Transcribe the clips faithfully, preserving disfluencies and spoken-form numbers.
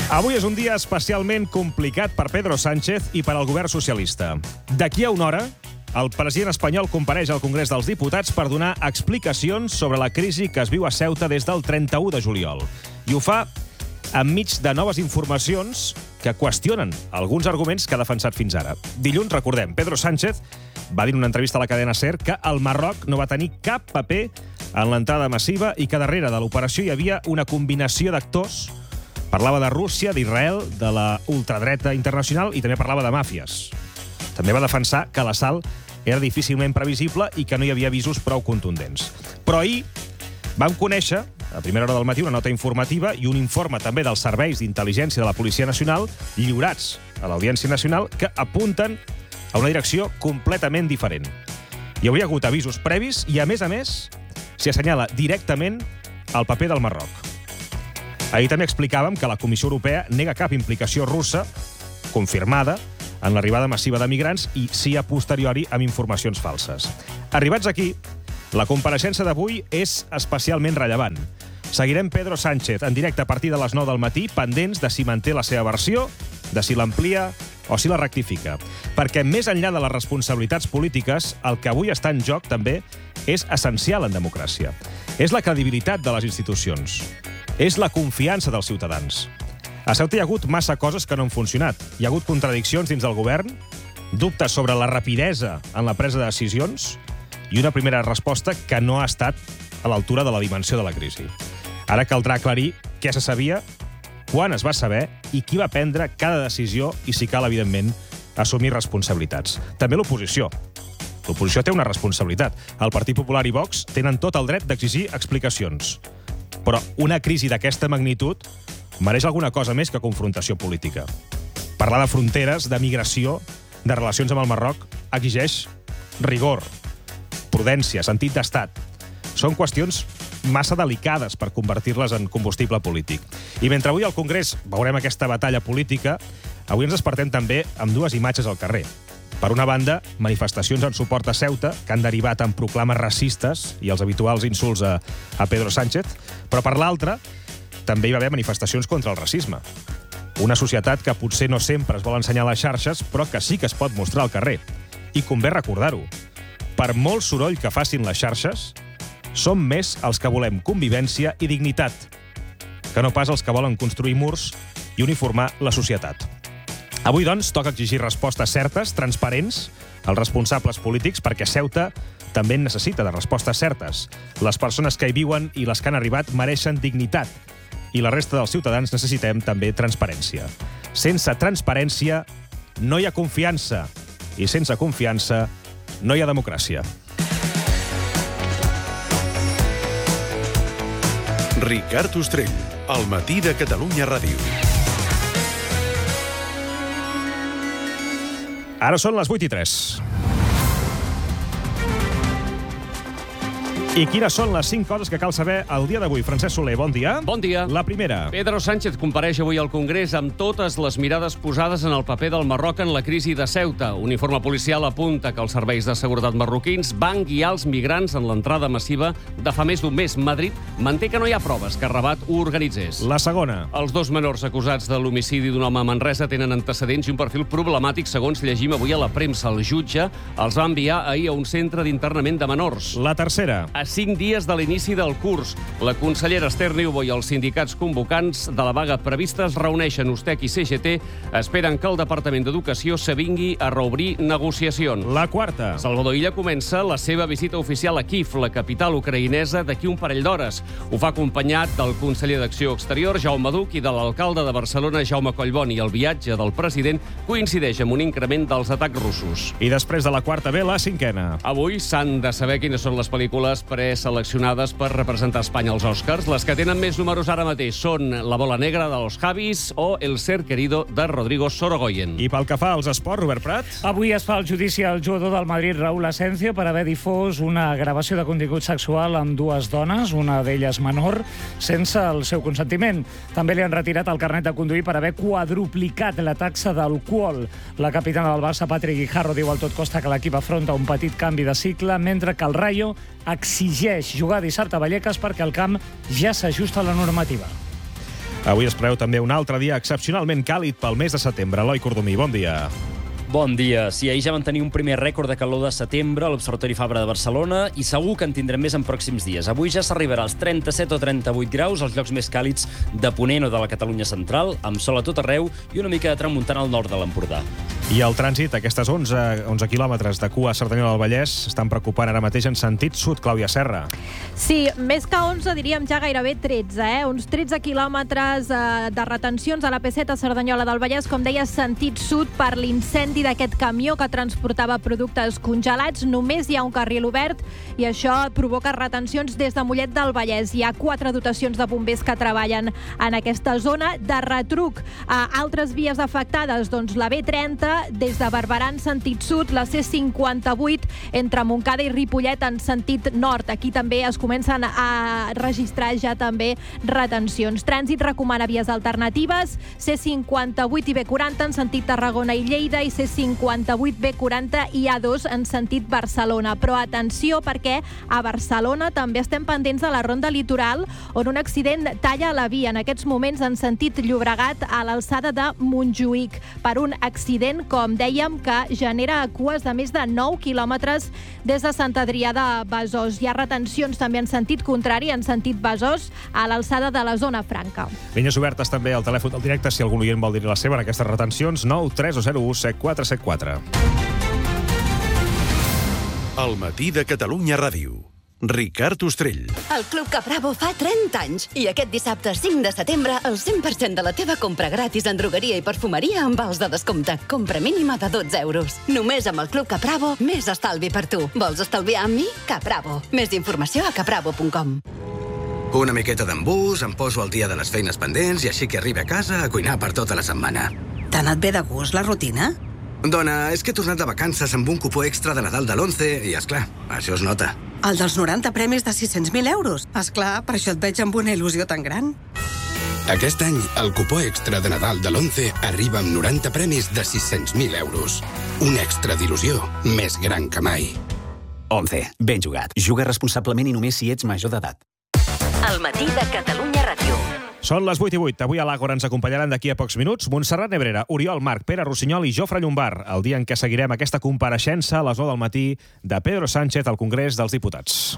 Avui és un dia especialment complicat per Pedro Sánchez i per al govern socialista. D'aquí a una hora, el president espanyol compareix al Congrés dels Diputats per donar explicacions sobre la crisi que es viu a Ceuta des del trenta-u de juliol. I ho fa enmig de noves informacions que qüestionen alguns arguments que ha defensat fins ara. Dilluns, recordem, Pedro Sánchez va dir en una entrevista a la cadena SER que el Marroc no va tenir cap paper en l'entrada massiva i que darrere de l'operació hi havia una combinació d'actors. Parlava de Rússia, d'Israel, de la ultradreta internacional i també parlava de màfies. També va defensar que l'assalt era difícilment previsible i que no hi havia avisos prou contundents. Però ahir vam conèixer, a primera hora del matí, una nota informativa i un informe també dels serveis d'intel·ligència de la Policia Nacional lliurats a l'Audiència Nacional que apunten a una direcció completament diferent. Hi hauria hagut avisos previs i, a més a més, s'hi assenyala directament el paper del Marroc. Ahir també explicàvem que la Comissió Europea nega cap implicació russa confirmada en l'arribada massiva de migrants i sí a posteriori amb informacions falses. Arribats aquí, la compareixença d'avui és especialment rellevant. Seguirem Pedro Sánchez en directe a partir de les nou del matí, pendents de si manté la seva versió, de si l'amplia o si la rectifica. Perquè més enllà de les responsabilitats polítiques, el que avui està en joc també és essencial en democràcia. És la credibilitat de les institucions. És la confiança dels ciutadans. A Ceuta hi ha hagut massa coses que no han funcionat. Hi ha hagut contradiccions dins del govern, dubtes sobre la rapidesa en la presa de decisions i una primera resposta que no ha estat a l'altura de la dimensió de la crisi. Ara caldrà aclarir què se sabia, quan es va saber i qui va prendre cada decisió i, si cal, evidentment, assumir responsabilitats. També l'oposició. L'oposició té una responsabilitat. El Partit Popular i Vox tenen tot el dret d'exigir explicacions. Però una crisi d'aquesta magnitud mereix alguna cosa més que confrontació política. Parlar de fronteres, de migració, de relacions amb el Marroc, exigeix rigor, prudència, sentit d'estat. Són qüestions massa delicades per convertir-les en combustible polític. I mentre avui al Congrés veurem aquesta batalla política, avui ens despertem també amb dues imatges al carrer. Per una banda, manifestacions en suport a Ceuta, que han derivat en proclames racistes i els habituals insults a, a Pedro Sánchez, però per l'altra, també hi va haver manifestacions contra el racisme. Una societat que potser no sempre es vol ensenyar a les xarxes, però que sí que es pot mostrar al carrer. I convé recordar-ho. Per molt soroll que facin les xarxes, som més els que volem convivència i dignitat, que no pas els que volen construir murs i uniformar la societat. Avui, doncs, toca exigir respostes certes, transparents, als responsables polítics, perquè Ceuta també en necessita de respostes certes. Les persones que hi viuen i les que han arribat mereixen dignitat. I la resta dels ciutadans necessitem també transparència. Sense transparència no hi ha confiança. I sense confiança no hi ha democràcia. Ricard Ostrell, al matí de Catalunya Ràdio. Ara són les vuit i tres. I quines són les cinc coses que cal saber el dia d'avui? Francesc Soler, bon dia. Bon dia. La primera. Pedro Sánchez compareix avui al Congrés amb totes les mirades posades en el paper del Marroc en la crisi de Ceuta. Un informe policial apunta que els serveis de seguretat marroquins van guiar els migrants en l'entrada massiva de fa més d'un mes. Madrid manté que no hi ha proves que Rabat ho organitzés. La segona. Els dos menors acusats de l'homicidi d'un home a Manresa tenen antecedents i un perfil problemàtic, segons llegim avui a la premsa. El jutge els va enviar ahir a un centre d'internament de menors. La tercera. A cinc dies de l'inici del curs, la consellera Esther Niubó i els sindicats convocants de la vaga prevista es reuneixen. Ustec i C G T esperen que el Departament d'Educació s'avingui a reobrir negociacions. La quarta. Salvador Illa comença la seva visita oficial a Kíev, la capital ucraïnesa, d'aquí un parell d'hores. Ho fa acompanyat del conseller d'Acció Exterior, Jaume Duch, i de l'alcalde de Barcelona, Jaume Collboni. I el viatge del president coincideix amb un increment dels atacs russos. I després de la quarta ve la cinquena. Avui s'han de saber quines són les pel·lícules preseleccionades per representar Espanya als Oscars. Les que tenen més números ara mateix són La bola negra de los Javis o El ser querido de Rodrigo Sorogoyen. I pel que fa als esports, Robert Prat? Avui es fa el judici al jugador del Madrid, Raúl Asencio, per haver difós una gravació de contingut sexual amb dues dones, una d'elles menor, sense el seu consentiment. També li han retirat el carnet de conduir per haver quadruplicat la taxa d'alcohol. La capitana del Barça, Patri Guijarro, diu al tot costa que l'equip afronta un petit canvi de cicle, mentre que el Rayo exigeix jugar dissabte a Vallecas perquè el camp ja s'ajusta a la normativa. Avui es preveu també un altre dia excepcionalment càlid pel mes de setembre. Eloi Cordomí, bon dia. Bon dia. Sí, ahir ja van tenir un primer rècord de calor de setembre a l'Observatori Fabra de Barcelona i segur que en tindrem més en pròxims dies. Avui ja s'arribarà als trenta-set o trenta-vuit graus als llocs més càlids de Ponent o de la Catalunya central, amb sol a tot arreu i una mica de tramuntana al nord de l'Empordà. I el trànsit, aquestes onze, onze quilòmetres de cua a Cerdanyola del Vallès, estan preocupant ara mateix en sentit sud, Clàudia Serra. Sí, més que onze, diríem ja gairebé tretze, eh? Uns tretze quilòmetres eh, de retencions a la P set a Cerdanyola del Vallès, com deia, sentit sud per l'incendi d'aquest camió que transportava productes congelats. Només hi ha un carril obert i això provoca retencions des de Mollet del Vallès. Hi ha quatre dotacions de bombers que treballen en aquesta zona. De retruc a altres vies afectades, doncs la B trenta des de Barberà en sentit sud, la C cinquanta-vuit entre Montcada i Ripollet en sentit nord. Aquí també es comencen a registrar ja també retencions. Trànsit recomana vies alternatives, C cinquanta-vuit i B quaranta en sentit Tarragona i Lleida i C cinquanta-vuit, B quaranta i A dos en sentit Barcelona. Però atenció, perquè a Barcelona també estem pendents de la ronda litoral, on un accident talla la via en aquests moments en sentit Llobregat a l'alçada de Montjuïc per un accident, com dèiem, que genera cues de més de nou quilòmetres des de Sant Adrià de Besòs. Hi ha retencions també en sentit contrari, en sentit Besòs, a l'alçada de la zona franca. Línies obertes també al telèfon del directe, si algun oient vol dir la seva en aquestes retencions, nou tres zero u set quatre set quatre. El matí de Catalunya Ràdio. Ricard Ostrell. El Club Capravo fa trenta anys i aquest dissabte cinc de setembre el cent per cent de la teva compra gratis en drogueria i perfumeria amb vals de descompte. Compra mínima de dotze euros. Només amb el Club Capravo, més estalvi per tu. Vols estalviar amb mi? Capravo. Més informació a capravo punt com. Una miqueta d'embús, em poso al dia de les feines pendents i així que arribi a casa a cuinar per tota la setmana. T'ha anat bé de gust la rutina? Dona, és que he tornat de vacances amb un cupó extra de Nadal de l'onze i, esclar, això es nota. El dels noranta premis de sis-cents mil euros. Esclar, per això et veig amb una il·lusió tan gran. Aquest any, el cupó extra de Nadal de l'onze arriba amb noranta premis de sis-cents mil euros. Un extra d'il·lusió més gran que mai. onze. Ben jugat. Juga responsablement i només si ets major d'edat. El matí de Catalunya Ràdio. Són les vuit i vuit. Avui a l'Àgora ens acompanyaran d'aquí a pocs minuts Montserrat Nebrera, Oriol Marc, Pere Rossinyol i Jofre Llombard, el dia en què seguirem aquesta compareixença a les nou del matí de Pedro Sánchez al Congrés dels Diputats.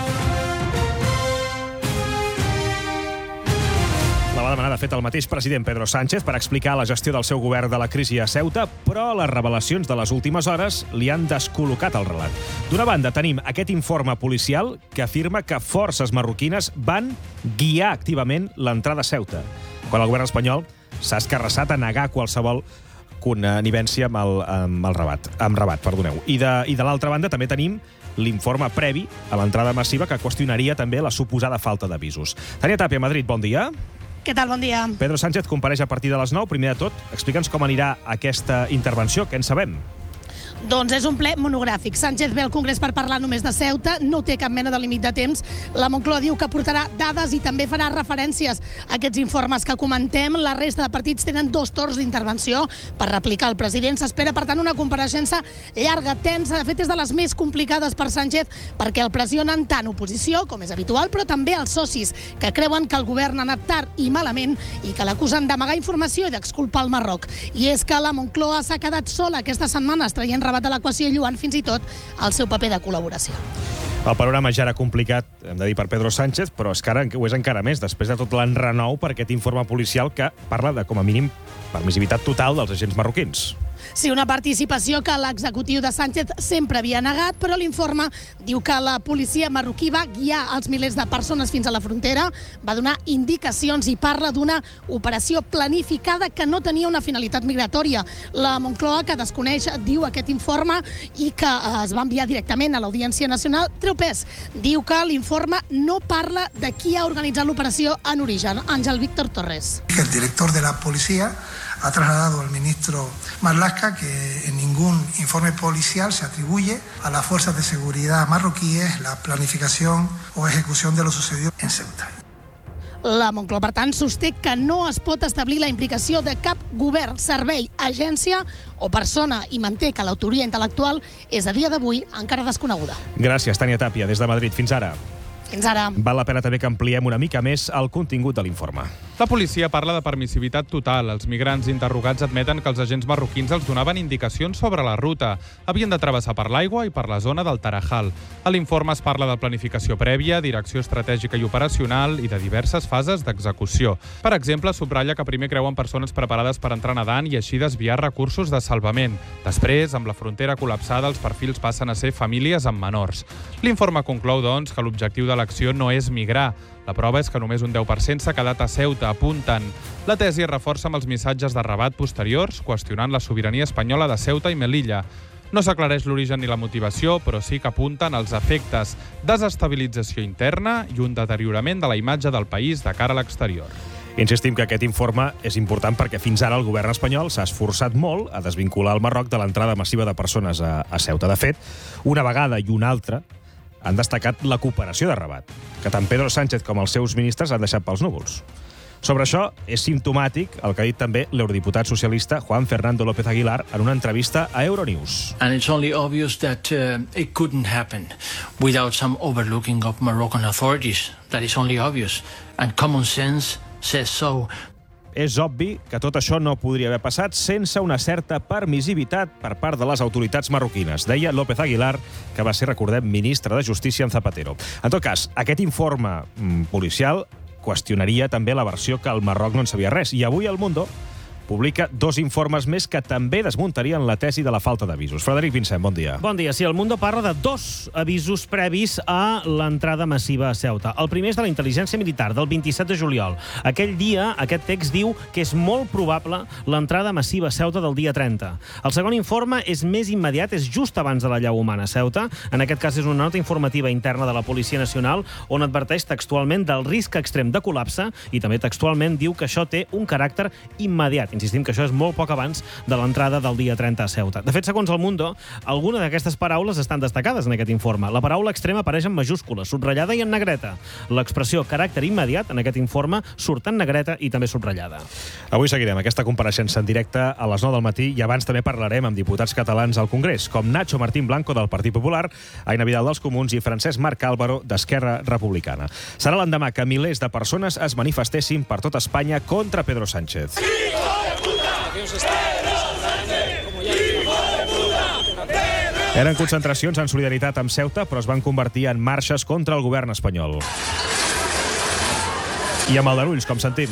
La va demanar, de fet, el mateix president Pedro Sánchez per explicar la gestió del seu govern de la crisi a Ceuta, però les revelacions de les últimes hores li han descol·locat el relat. D'una banda, tenim aquest informe policial que afirma que forces marroquines van guiar activament l'entrada a Ceuta, quan el govern espanyol s'ha escarrassat a negar qualsevol connivència amb el, amb el Rabat, amb Rabat, perdoneu. I de, i de l'altra banda també tenim l'informe previ a l'entrada massiva que qüestionaria també la suposada falta d'avisos. Tania Tàpia, Madrid, bon dia. Què tal? Bon dia. Pedro Sánchez compareix a partir de les nou. Primer de tot, explica'ns com anirà aquesta intervenció, què en sabem? Doncs és un ple monogràfic. Sánchez ve al Congrés per parlar només de Ceuta, no té cap mena de límit de temps. La Moncloa diu que portarà dades i també farà referències a aquests informes que comentem. La resta de partits tenen dos torns d'intervenció per replicar el president. S'espera, per tant, una compareixença llarga, tensa. De fet, és de les més complicades per Sánchez perquè el pressionen tant oposició, com és habitual, però també els socis, que creuen que el govern ha anat tard i malament i que l'acusen d'amagar informació i d'exculpar el Marroc. I és que la Moncloa s'ha quedat sola aquesta setmana, traient Rabat de l'equació i lluant fins i tot el seu paper de col·laboració. El panorama ja era complicat, hem de dir, per Pedro Sánchez, però és que ara ho és encara més, després de tot l'enrenou per aquest informe policial que parla de, com a mínim, permissivitat total dels agents marroquins. Sí, una participació que l'executiu de Sánchez sempre havia negat, però l'informe diu que la policia marroquí va guiar els milers de persones fins a la frontera, va donar indicacions i parla d'una operació planificada que no tenia una finalitat migratòria. La Moncloa, que desconeix, diu aquest informe i que es va enviar directament a l'Audiència Nacional, treu pes. Diu que l'informe no parla de qui ha organitzat l'operació en origen. Àngel Víctor Torres. El director de la policía ha trasladado al ministro Marlaska que en ningún informe policial se atribuye a las fuerzas de seguridad marroquíes la planificación o ejecución de lo sucedido en Ceuta. La Moncloa, per tant, sosté que no es pot establir la implicació de cap govern, servei, agència o persona i manté que l'autoria intel·lectual és a dia d'avui encara desconeguda. Gràcies, Tània Tàpia, des de Madrid. Fins ara. Fins ara. Val la pena també que ampliem una mica més el contingut de l'informe. La policia parla de permissivitat total. Els migrants interrogats admeten que els agents marroquins els donaven indicacions sobre la ruta. Havien de travessar per l'aigua i per la zona del Tarajal. A l'informe es parla de planificació prèvia, direcció estratègica i operacional i de diverses fases d'execució. Per exemple, subratlla que primer creuen persones preparades per entrar nedant i així desviar recursos de salvament. Després, amb la frontera col·lapsada, els perfils passen a ser famílies amb menors. L'informe conclou, doncs, que l'objectiu de l'acció no és migrar. La prova és que només un deu per cent s'ha quedat a Ceuta, apunten. La tesi es reforça amb els missatges de Rabat posteriors, qüestionant la sobirania espanyola de Ceuta i Melilla. No s'aclareix l'origen ni la motivació, però sí que apunten als efectes: desestabilització interna i un deteriorament de la imatge del país de cara a l'exterior. Insistim que aquest informe és important perquè fins ara el govern espanyol s'ha esforçat molt a desvincular el Marroc de l'entrada massiva de persones a, a Ceuta. De fet, una vegada i una altra han destacat la cooperació de Rabat, que tant Pedro Sánchez com els seus ministres han deixat pels núvols. Sobre això és simptomàtic el que ha dit també l'eurodiputat socialista Juan Fernando López Aguilar en una entrevista a Euronews. And it's only obvious that uh, it couldn't happen without some overlooking of Moroccan authorities. That is only obvious. And common sense says so. És obvi que tot això no podria haver passat sense una certa permissivitat per part de les autoritats marroquines, deia López Aguilar, que va ser, recordem, ministre de Justícia en Zapatero. En tot cas, aquest informe mm, policial qüestionaria també la versió que al Marroc no en sabia res. I avui El Mundo publica dos informes més que també desmuntarien la tesi de la falta d'avisos. Frederic Vincent, bon dia. Bon dia. Sí, El Mundo parla de dos avisos previs a l'entrada massiva a Ceuta. El primer és de la intel·ligència militar, del vint-i-set de juliol. Aquell dia, aquest text diu que és molt probable l'entrada massiva a Ceuta del dia trenta. El segon informe és més immediat, és just abans de la llau humana a Ceuta. En aquest cas és una nota informativa interna de la Policia Nacional on adverteix textualment del risc extrem de col·lapse i també textualment diu que això té un caràcter immediat. Insistim que això és molt poc abans de l'entrada del dia trenta a Ceuta. De fet, segons El Mundo, alguna d'aquestes paraules estan destacades en aquest informe. La paraula extrema apareix en majúscules, subratllada i en negreta. L'expressió caràcter immediat en aquest informe surt en negreta i també subratllada. Avui seguirem aquesta compareixença en directe a les nou del matí i abans també parlarem amb diputats catalans al Congrés, com Nacho Martín Blanco del Partit Popular, Aina Vidal dels Comuns i Francesc Marc Álvaro d'Esquerra Republicana. Serà l'endemà que milers de persones es manifestessin per tot Espanya contra Pedro Sánchez. Eren concentracions en solidaritat amb Ceuta, però es van convertir en marxes contra el govern espanyol. I amb aldarulls, com sentim.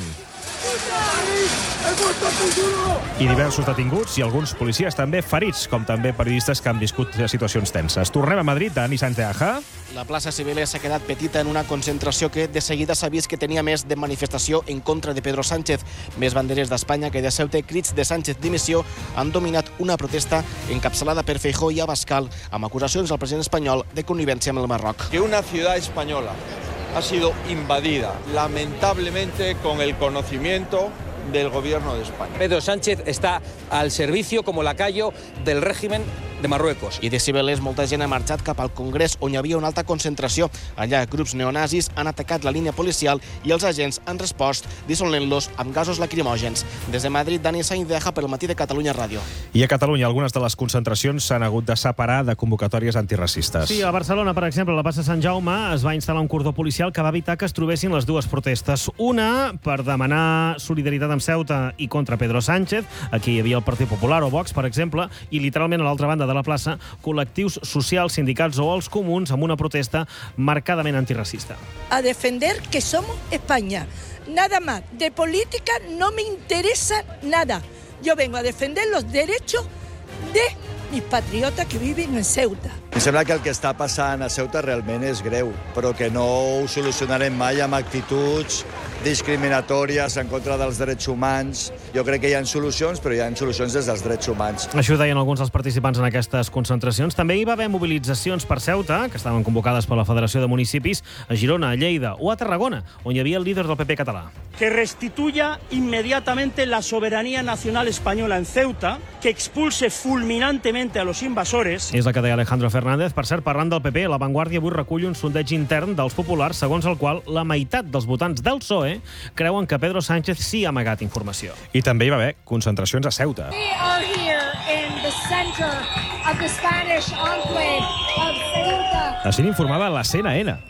I diversos detinguts i alguns policies també ferits, com també periodistes que han viscut situacions tenses. Tornem a Madrid, Dani Santeaja. La plaça Cibeles s'ha quedat petita en una concentració que de seguida s'ha vist que tenia més de manifestació en contra de Pedro Sánchez. Més banderes d'Espanya que de Ceuta i crits de Sánchez dimissió han dominat una protesta encapçalada per Feijóo i Abascal amb acusacions al president espanyol de connivència amb el Marroc. Que una ciudad española ha sido invadida, lamentablemente con el conocimiento del gobierno de España. Pedro Sánchez está al servicio como lacayo del régimen de Marruecos. I de Cibeles molta gent ha marxat cap al Congrés on hi havia una alta concentració. Allà grups neonazis han atacat la línia policial i els agents han respost dissolent-los amb gasos lacrimògens. Des de Madrid, Dani Santeaja per El Matí de Catalunya Ràdio. I a Catalunya algunes de les concentracions s'han hagut de separar de convocatòries antiracistes. Sí, a Barcelona, per exemple, a la plaça Sant Jaume es va instal·lar un cordó policial que va evitar que es trobessin les dues protestes. Una per demanar solidaritat amb Ceuta i contra Pedro Sánchez. Aquí hi havia el Partit Popular o Vox, per exemple, i literalment a l'altra banda de la plaça, col·lectius socials, sindicats o els comuns amb una protesta marcadament antirracista. A defender que somos España. Nada más. De política no me interesa nada. Yo vengo a defender los derechos de mis patriotes que viven en Ceuta. Em sembla que el que està passant a Ceuta realment és greu, però que no ho solucionarem mai amb actituds discriminatòries en contra dels drets humans. Jo crec que hi ha solucions, però hi ha solucions des dels drets humans. Això deien alguns dels participants en aquestes concentracions. També hi va haver mobilitzacions per Ceuta, que estaven convocades per la Federació de Municipis, a Girona, a Lleida o a Tarragona, on hi havia el líder del P P català. Que restituya inmediatamente la soberanía nacional española en Ceuta, que expulse fulminantemente a los invasores. És la que deia Alejandro Fernández. Per cert, parlant del P P, La Vanguardia avui recull un sondeig intern dels populars, segons el qual la meitat dels votants del P S O E creuen que Pedro Sánchez sí ha amagat informació. I també hi va haver concentracions a Ceuta. We are here in the center of the Spanish enclave of Ceuta. Així n'informava la C N N.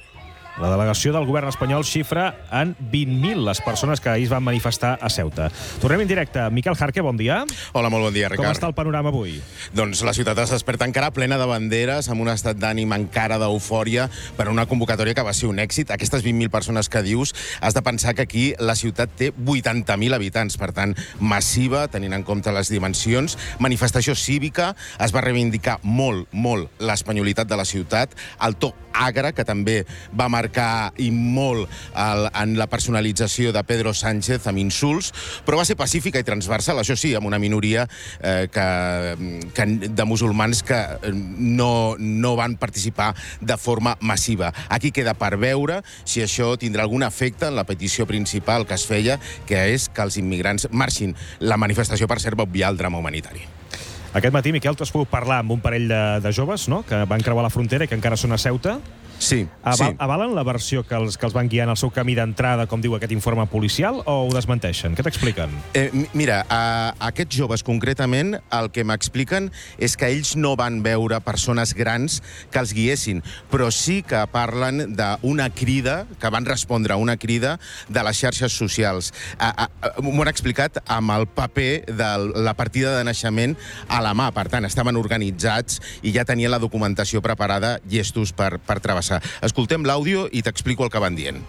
La delegació del govern espanyol xifra en vint mil les persones que ahir es van manifestar a Ceuta. Tornem en directe. Miquel Jarque, bon dia. Hola, molt bon dia, Ricard. Com està el panorama avui? Doncs la ciutat es desperta encara plena de banderes, amb un estat d'ànim encara d'eufòria per una convocatòria que va ser un èxit. Aquestes vint mil persones que dius, has de pensar que aquí la ciutat té vuitanta mil habitants, per tant, massiva, tenint en compte les dimensions. Manifestació cívica, es va reivindicar molt, molt l'espanyolitat de la ciutat, el to agre, que també va marcar i molt el, en la personalització de Pedro Sánchez amb insults, però va ser pacífica i transversal, això sí, amb una minoria eh, que, que, de musulmans que no, no van participar de forma massiva. Aquí queda per veure si això tindrà algun efecte en la petició principal que es feia, que és que els immigrants marxin. La manifestació, per cert, va obviar el drama humanitari. Aquest matí, Miquel, tu has pogut parlar amb un parell de, de joves, no?, que van creuar la frontera i que encara són a Ceuta. Sí, Aval, sí. Avalen la versió que els, que els van guiar en el seu camí d'entrada, com diu aquest informe policial, o ho desmenteixen? Què t'expliquen? Eh, mira, a, a aquests joves concretament el que m'expliquen és que ells no van veure persones grans que els guiessin, però sí que parlen d'una crida, que van respondre a una crida de les xarxes socials. M'ho han explicat amb el paper de la partida de naixement a la mà, per tant, estaven organitzats i ja tenien la documentació preparada, llestos per, per travessar. Escoltem l'àudio i t'explico el que van dient.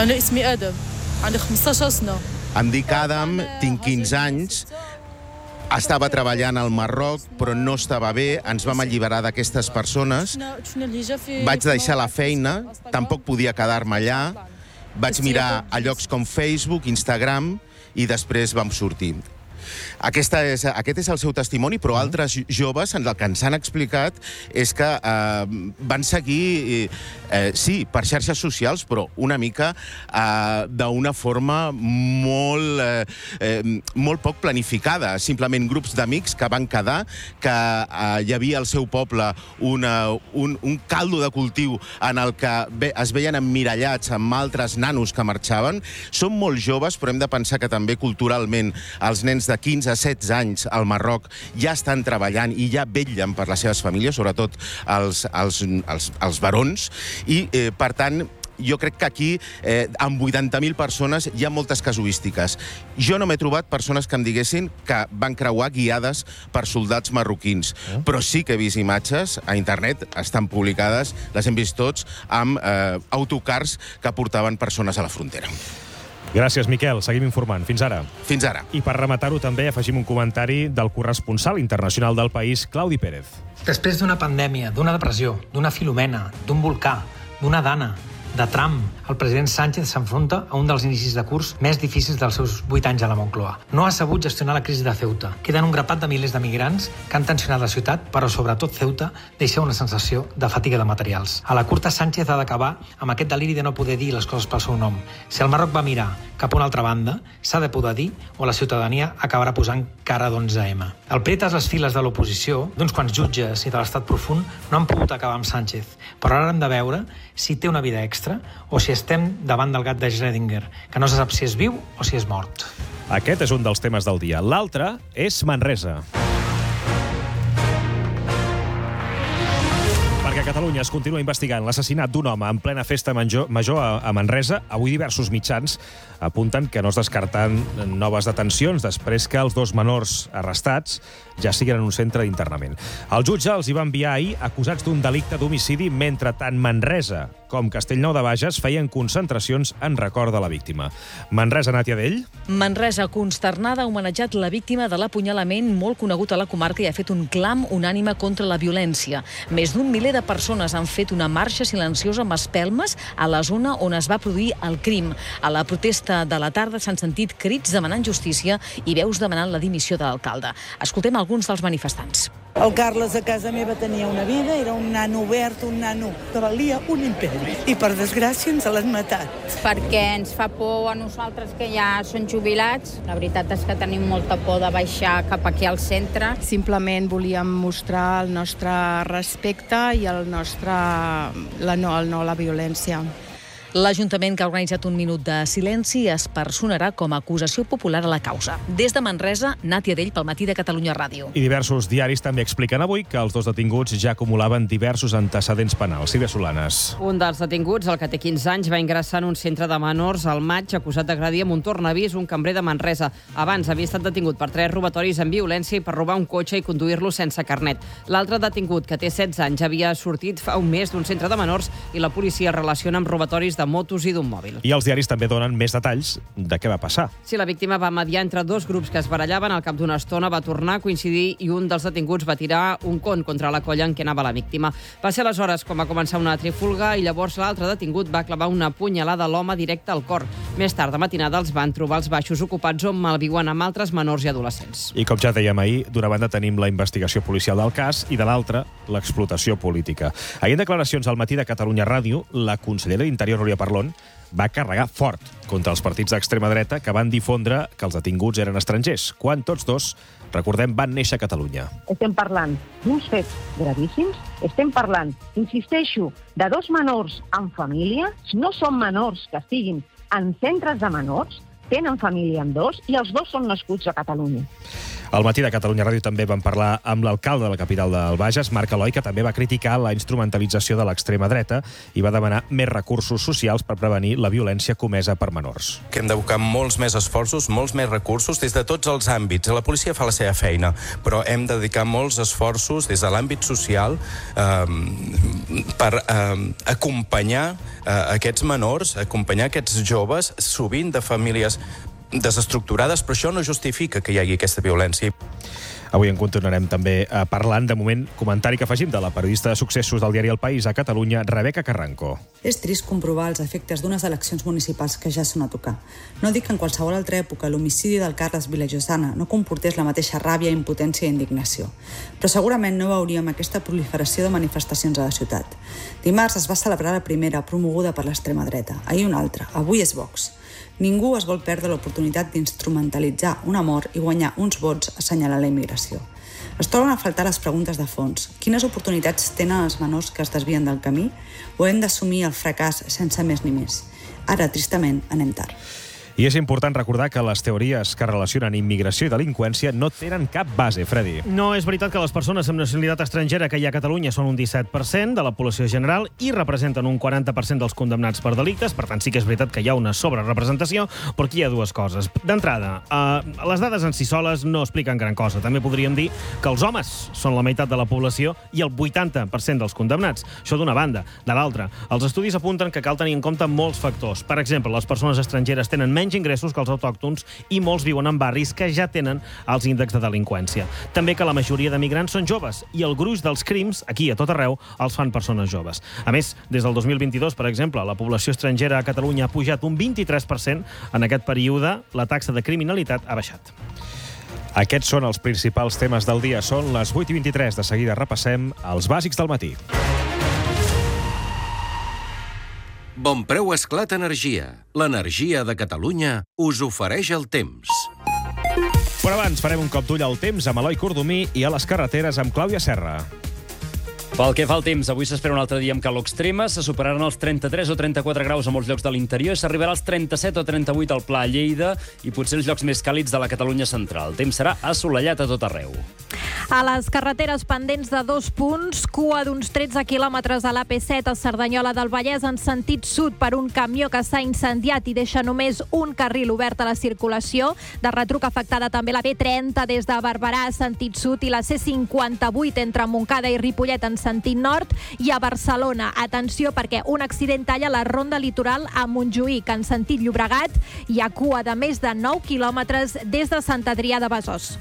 Em dic Adam, tinc quinze anys, estava treballant al Marroc, però no estava bé, ens vam alliberar d'aquestes persones, vaig deixar la feina, tampoc podia quedar-me allà, vaig mirar a llocs com Facebook, Instagram, i després vam sortir. Aquesta és, aquest és el seu testimoni, però altres joves el que ens han explicat és que eh, van seguir, eh, sí, per xarxes socials, però una mica eh, d'una forma molt, eh, molt poc planificada. Simplement grups d'amics que van quedar, que eh, hi havia al seu poble una, un, un caldo de cultiu en el que ve, es veien emmirallats amb altres nanos que marxaven. Són molt joves, però hem de pensar que també culturalment els nens de quinze a setze anys al Marroc ja estan treballant i ja vetllen per les seves famílies, sobretot els, els, els, els barons, i eh, per tant jo crec que aquí, eh, amb vuitanta mil persones, hi ha moltes casuístiques. Jo no m'he trobat persones que em diguessin que van creuar guiades per soldats marroquins, eh? Però sí que he vist imatges a internet, estan publicades, les hem vist tots, amb eh, autocars que portaven persones a la frontera. Gràcies, Miquel. Seguim informant. Fins ara. Fins ara. I per rematar-ho també afegim un comentari del corresponsal internacional del país, Claudi Pérez. Després d'una pandèmia, d'una depressió, d'una Filomena, d'un volcà, d'una dana, de Trump, el president Sánchez s'enfronta a un dels inicis de curs més difícils dels seus vuit anys a la Moncloa. No ha sabut gestionar la crisi de Ceuta. Queden un grapat de milers de migrants que han tensionat la ciutat, però sobretot Ceuta deixa una sensació de fatiga de materials. A la curta, Sánchez ha d'acabar amb aquest deliri de no poder dir les coses pel seu nom. Si el Marroc va mirar cap a una altra banda, s'ha de poder dir o la ciutadania acabarà posant cara d'onze eme. El pretes les files de l'oposició, d'uns quants jutges i de l'estat profund, no han pogut acabar amb Sánchez, però ara hem de veure si té una vida extra o si estem davant del gat de Schrödinger, que no se sap si és viu o si és mort. Aquest és un dels temes del dia. L'altre és Manresa. Perquè a Catalunya es continua investigant l'assassinat d'un home en plena festa major a Manresa. Avui diversos mitjans apunten que no es descarten noves detencions després que els dos menors arrestats ja siguin en un centre d'internament. El jutge els hi va enviar ahir acusats d'un delicte d'homicidi, mentre tant Manresa com Castellnou de Bages feien concentracions en record de la víctima. Manresa, Nàtia Dell? Manresa, consternada, ha homenatjat la víctima de l'apunyalament molt conegut a la comarca i ha fet un clam unànime contra la violència. Més d'un miler de persones han fet una marxa silenciosa amb espelmes a la zona on es va produir el crim. A la protesta de la tarda s'han sentit crits demanant justícia i veus demanant la dimissió de l'alcalde. Escoltem alguns dels manifestants. El Carles a casa meva tenia una vida, era un nano obert, un nano que valia un imperi. I per desgràcia ens l'han matat. Perquè ens fa por a nosaltres que ja són jubilats. La veritat és que tenim molta por de baixar cap aquí al centre. Simplement volíem mostrar el nostre respecte i el nostre, la no, el no a la violència. L'Ajuntament, que ha organitzat un minut de silenci, es personarà com a acusació popular a la causa. Des de Manresa, Nàtia Dell pel Matí de Catalunya Ràdio. I diversos diaris també expliquen avui que els dos detinguts ja acumulaven diversos antecedents penals. Sílvia Solanes. Un dels detinguts, el que té quinze anys, va ingressar en un centre de menors al maig acusat d'agredir amb un tornavís un cambrer de Manresa. Abans havia estat detingut per tres robatoris amb violència i per robar un cotxe i conduir-lo sense carnet. L'altre detingut, que té setze anys, havia sortit fa un mes d'un centre de menors i la policia el relaciona amb robatoris de motos i d'un mòbil. I els diaris també donen més detalls de què va passar. Si la víctima va mediar entre dos grups que es barallaven, al cap d'una estona va tornar a coincidir i un dels detinguts va tirar un con contra la colla en què anava la víctima. Va ser aleshores quan va començar una trifulga i llavors l'altre detingut va clavar una punyalada a l'home directe al cor. Més tard de matinada els van trobar als baixos ocupats on malviuen amb altres menors i adolescents. I com ja dèiem ahir, d'una banda tenim la investigació policial del cas i de l'altra, l'explotació política. Ahir en declaracions al Matí de Catalunya Ràdio, la consellera d'Interior, Núria Parlon, va carregar fort contra els partits d'extrema dreta que van difondre que els detinguts eren estrangers, quan tots dos, recordem, van néixer a Catalunya. Estem parlant d'uns fets gravíssims, estem parlant, insisteixo, de dos menors en família, no són menors que estiguin en centres de menors, tenen família amb dos i els dos són nascuts a Catalunya. Al Matí de Catalunya Ràdio també vam parlar amb l'alcalde de la capital del Bages, Marc Eloi, que també va criticar la instrumentalització de l'extrema dreta i va demanar més recursos socials per prevenir la violència comesa per menors. Que hem d'abocar molts més esforços, molts més recursos des de tots els àmbits. La policia fa la seva feina, però hem de dedicar molts esforços des de l'àmbit social eh, per eh, acompanyar eh, aquests menors, acompanyar aquests joves, sovint de famílies desestructurades, però això no justifica que hi hagi aquesta violència. Avui en continuarem també eh, parlant, de moment, comentari que afegim de la periodista de successos del diari El País a Catalunya, Rebeca Carranco. És trist comprovar els efectes d'unes eleccions municipals que ja són a tocar. No dic que en qualsevol altra època l'homicidi del Carles Vilajosana no comportés la mateixa ràbia, impotència i indignació. Però segurament no veuríem aquesta proliferació de manifestacions a la ciutat. Dimarts es va celebrar la primera, promoguda per l'extrema dreta. Ahir una altra. Avui és Vox. Ningú es vol perdre l'oportunitat d'instrumentalitzar una mort i guanyar uns vots assenyalant la immigració. Es troben a faltar les preguntes de fons. Quines oportunitats tenen els menors que es desvien del camí? O hem d'assumir el fracàs sense més ni més? Ara, tristament, anem tard. I és important recordar que les teories que relacionen immigració i delinqüència no tenen cap base, Freddy. No, és veritat que les persones amb nacionalitat estrangera que hi ha a Catalunya són un disset per cent de la població general i representen un quaranta per cent dels condemnats per delictes, per tant sí que és veritat que hi ha una sobrerepresentació, però aquí hi ha dues coses. D'entrada, eh, les dades en si soles no expliquen gran cosa. També podríem dir que els homes són la meitat de la població i el vuitanta per cent dels condemnats. Això d'una banda. De l'altra, els estudis apunten que cal tenir en compte molts factors. Per exemple, les persones estrangeres tenen menys ingressos que els autòctons i molts viuen en barris que ja tenen els índexs de delinqüència. També que la majoria de migrants són joves i el gruix dels crims, aquí a tot arreu, els fan persones joves. A més, des del dos mil vint-i-dos, per exemple, la població estrangera a Catalunya ha pujat un vint-i-tres per cent. En aquest període, la taxa de criminalitat ha baixat. Aquests són els principals temes del dia. Són les vuit i vint-i-tres. De seguida repassem els bàsics del matí. Bonpreu Esclat Energia. L'energia de Catalunya us ofereix el temps. Però abans farem un cop d'ull al temps amb Eloi Cordomí i a les carreteres amb Clàudia Serra. Pel que fa al temps, avui s'espera un altre dia amb calor extrema, se superaran els trenta-tres o trenta-quatre graus a molts llocs de l'interior i s'arribarà als trenta-set o trenta-vuit al Pla, a Lleida i potser els llocs més càlids de la Catalunya central. El temps serà assolellat a tot arreu. A les carreteres pendents de dos punts, cua d'uns tretze quilòmetres a l'A P set a Cerdanyola del Vallès en sentit sud per un camió que s'ha incendiat i deixa només un carril obert a la circulació. De retruc afectada també la B trenta des de Barberà a sentit sud i la C cinquanta-vuit entre Montcada i Ripollet en sentit nord. I a Barcelona, atenció perquè un accident talla la ronda litoral a Montjuïc en sentit Llobregat. Hi ha cua de més de nou quilòmetres des de Sant Adrià de Besòs.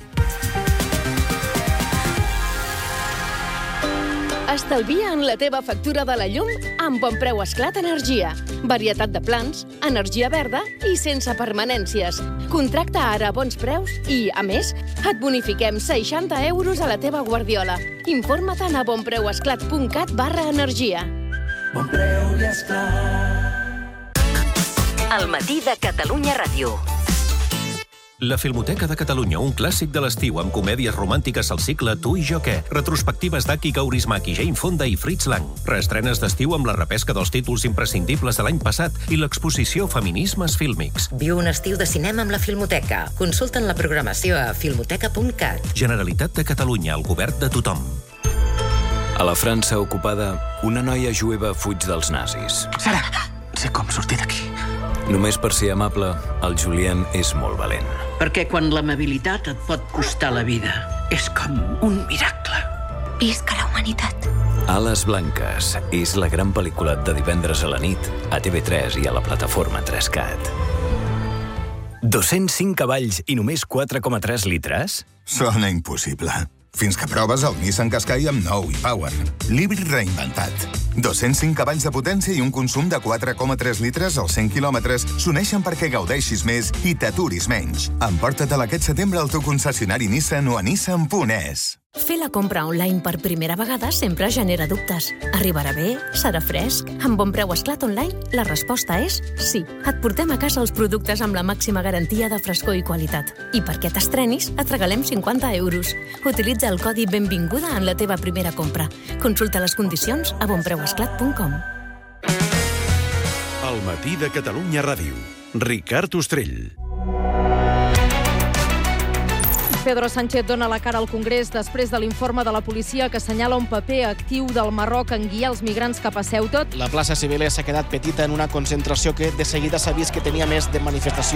Estalvia en la teva factura de la llum amb Bonpreu Esclat Energia. Varietat de plans, energia verda i sense permanències. Contracta ara a bons preus i, a més, et bonifiquem seixanta euros a la teva guardiola. Informa't a bonpreuesclat punt cat barra energia. Bonpreu i Esclat. El matí de Catalunya Ràdio. La Filmoteca de Catalunya, un clàssic de l'estiu amb comèdies romàntiques al cicle Tu i jo què, retrospectives d'Aki Kaurismäki, Jane Fonda i Fritz Lang, reestrenes d'estiu amb la repesca dels títols imprescindibles de l'any passat i l'exposició Feminismes fílmics. Viu un estiu de cinema amb la Filmoteca. Consulta'n la programació a filmoteca punt cat. Generalitat de Catalunya, el govern de tothom. A la França ocupada, una noia jueva fuig dels nazis. Sara, sé com sortir d'aquí. Només per ser amable, el Julien és molt valent. Perquè quan l'amabilitat et pot costar la vida, és com un miracle. Visca la humanitat. Ales blanques és la gran pel·lícula de divendres a la nit a T V tres i a la plataforma tres cat. dos-cents cinc cavalls i només quatre coma tres litres? Sona impossible. Fins que proves el Nissan Qashqai amb nou e-Power. L'híbrid reinventat. dos-cents cinc cavalls de potència i un consum de quatre coma tres litres als cent quilòmetres s'uneixen perquè gaudeixis més i t'aturis menys. Emporta-te'l aquest setembre al teu concessionari Nissan o a nissan punt es. Fer la compra online per primera vegada sempre genera dubtes. Arribarà bé? Serà fresc? Amb Bon Preu Esclat Online, la resposta és sí. Et portem a casa els productes amb la màxima garantia de frescor i qualitat. I perquè t'estrenis, et regalem cinquanta euros. Utilitza el codi Benvinguda en la teva primera compra. Consulta les condicions a bon preu esclat punt com. El matí de Catalunya Ràdio. Ricard Ostrell. Pedro Sánchez dona la cara al Congrés després de l'informe de la policia que assenyala un paper actiu del Marroc en guiar els migrants cap a Ceuta. La plaça Cibeles s'ha quedat petita en una concentració que de seguida s'ha vist que tenia més de manifestació.